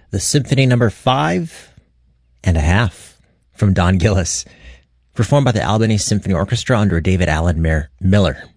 the Symphony Number 5.5 from Don Gillis, performed by the Albany Symphony Orchestra under David Allen Miller.